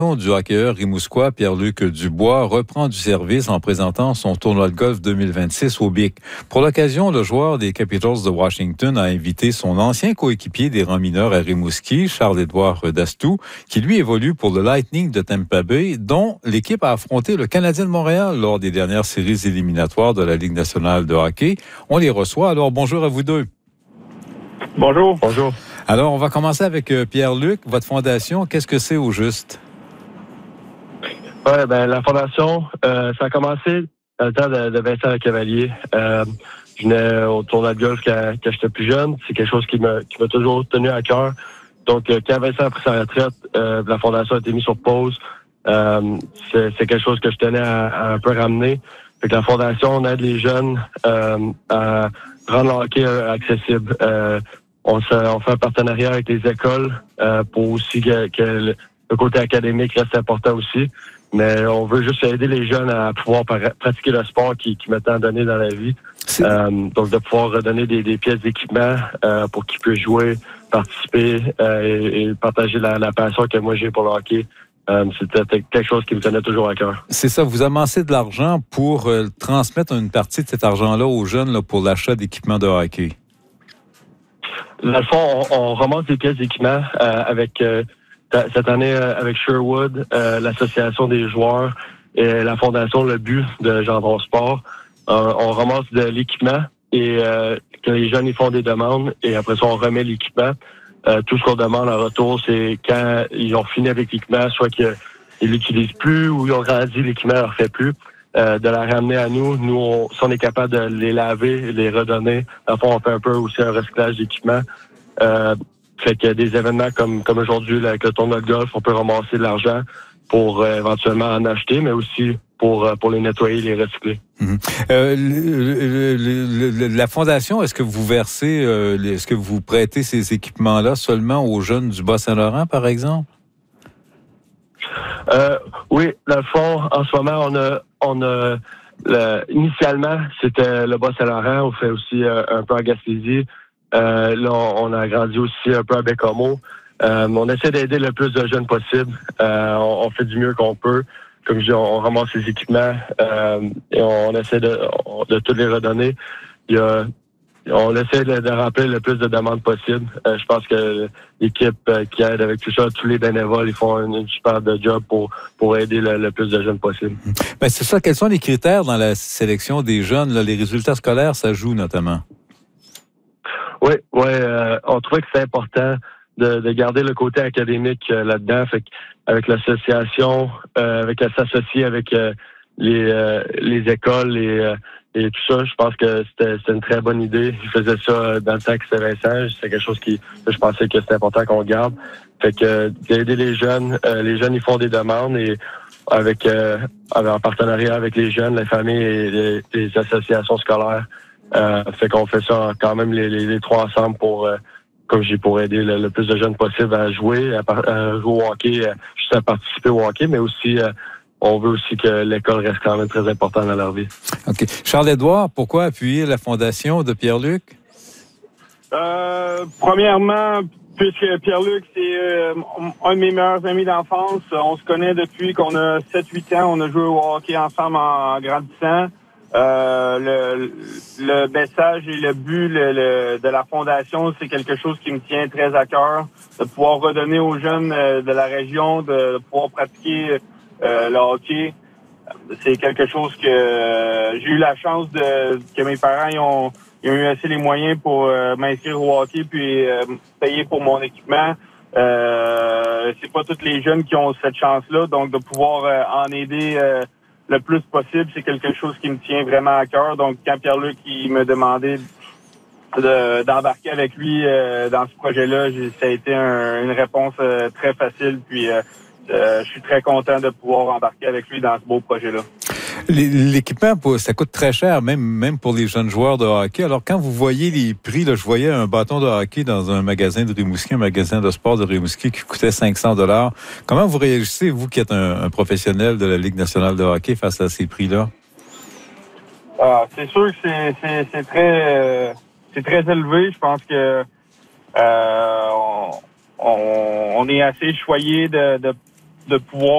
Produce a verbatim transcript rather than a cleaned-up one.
Du hockeyeur rimouskois Pierre-Luc Dubois reprend du service en présentant son tournoi de golf deux mille vingt-six au B I C. Pour l'occasion, le joueur des Capitals de Washington a invité son ancien coéquipier des rangs mineurs à Rimouski, Charles-Édouard Dastou, qui lui évolue pour le Lightning de Tampa Bay, dont l'équipe a affronté le Canadien de Montréal lors des dernières séries éliminatoires de la Ligue nationale de hockey. On les reçoit. Alors, bonjour à vous deux. Bonjour. Bonjour. Alors, on va commencer avec Pierre-Luc. Votre fondation, qu'est-ce que c'est au juste? Oui, ben la fondation, euh, ça a commencé dans le temps de, de Vincent Cavalier. Euh, je venais au tournoi de golf quand, quand j'étais plus jeune. C'est quelque chose qui m'a qui m'a toujours tenu à cœur. Donc, quand Vincent a pris sa retraite, euh, la fondation a été mise sur pause. Euh, c'est, c'est quelque chose que je tenais à, à un peu ramener. Fait que la fondation, on aide les jeunes euh, à rendre le hockey accessible. Euh, on, se, on fait un partenariat avec les écoles euh, pour aussi que, que le, le côté académique reste important aussi. Mais on veut juste aider les jeunes à pouvoir pratiquer le sport qui, qui m'est tant donné dans la vie. Euh, donc, de pouvoir redonner des, des pièces d'équipement euh, pour qu'ils puissent jouer, participer euh, et, et partager la, la passion que moi j'ai pour le hockey. Euh, c'était quelque chose qui me tenait toujours à cœur. C'est ça, vous amassez de l'argent pour euh, transmettre une partie de cet argent-là aux jeunes là, pour l'achat d'équipements de hockey. Dans le fond, on, on ramasse des pièces d'équipement euh, avec... Euh, cette année, avec Sherwood, euh, l'association des joueurs et la fondation Le But de Gendron Sport, euh, on ramasse de l'équipement et euh, que les jeunes ils font des demandes et après ça, on remet l'équipement. Euh, tout ce qu'on demande en retour, c'est quand ils ont fini avec l'équipement, soit qu'ils l'utilisent plus ou ils ont grandi, l'équipement leur fait plus, euh, de la ramener à nous. Nous, on, si on est capable de les laver et les redonner, en fait, on fait un peu aussi un recyclage d'équipement. Euh, Fait que des événements comme comme aujourd'hui là, avec le tournoi de golf, on peut ramasser de l'argent pour euh, éventuellement en acheter, mais aussi pour euh, pour les nettoyer et les recycler. Mmh. Euh, le, le, le, la fondation, est-ce que vous versez, euh, est-ce que vous prêtez ces équipements-là seulement aux jeunes du Bas-Saint-Laurent, par exemple? Euh, oui, dans le fond, en ce moment, on a on a le, initialement c'était le Bas-Saint-Laurent, on fait aussi euh, un peu en Gaspésie. Euh, là, on a grandi aussi un peu à Bécomo. Euh, on essaie d'aider le plus de jeunes possible. Euh, on, on fait du mieux qu'on peut. Comme je dis, on, on ramasse les équipements euh, et on, on essaie de, on, de tous les redonner. Il y a, on essaie de, de remplir le plus de demandes possible. Euh, je pense que l'équipe euh, qui aide avec tout ça, tous les bénévoles, ils font une, une super de job pour, pour aider le, le plus de jeunes possible. Ben, c'est ça. Quels sont les critères dans la sélection des jeunes? Là, les résultats scolaires, ça joue notamment. Oui, oui, euh, on trouvait que c'est important de, de garder le côté académique euh, là-dedans. Fait avec l'association, euh, avec s'associer avec euh, les euh, les écoles et, euh, et tout ça, je pense que c'était, c'était une très bonne idée. Je faisais ça dans le temps que c'était Vincent. C'est quelque chose qui, je pensais que c'était important qu'on garde. Fait que euh, d'aider les jeunes, euh, les jeunes ils font des demandes et avec, euh, en partenariat avec les jeunes, les familles et les, les associations scolaires. Euh, fait qu'on fait ça quand même les, les, les trois ensemble pour, euh, comme j'ai pour aider le, le plus de jeunes possible à jouer, à, à jouer au hockey, à, juste à participer au hockey, mais aussi euh, on veut aussi que l'école reste quand même très importante dans leur vie. OK. Charles-Édouard, pourquoi appuyer la fondation de Pierre-Luc? Euh, premièrement, puisque Pierre-Luc, c'est euh, un de mes meilleurs amis d'enfance. On se connaît depuis qu'on a sept huit ans. On a joué au hockey ensemble en, en grandissant. Euh, le, le message et le but le, le, de la fondation, c'est quelque chose qui me tient très à cœur, de pouvoir redonner aux jeunes euh, de la région, de, de pouvoir pratiquer euh, le hockey. C'est quelque chose que euh, j'ai eu la chance de que mes parents ils ont, ils ont eu assez les moyens pour euh, m'inscrire au hockey puis euh, payer pour mon équipement. Euh, c'est pas tous les jeunes qui ont cette chance-là, donc de pouvoir euh, en aider euh, le plus possible, c'est quelque chose qui me tient vraiment à cœur. Donc, quand Pierre-Luc il me demandait de, d'embarquer avec lui euh, dans ce projet-là, j'ai, ça a été un, une réponse euh, très facile. Puis, euh, euh, je suis très content de pouvoir embarquer avec lui dans ce beau projet-là. L'équipement, ça coûte très cher, même, même pour les jeunes joueurs de hockey. Alors, quand vous voyez les prix, là, je voyais un bâton de hockey dans un magasin de Rimouski, un magasin de sport de Rimouski qui coûtait cinq cents dollars. Comment vous réagissez, vous qui êtes un, un professionnel de la Ligue nationale de hockey, face à ces prix-là? Ah, c'est sûr que c'est, c'est, c'est très euh, c'est très élevé. Je pense que euh, on, on, on est assez choyé de, de, de pouvoir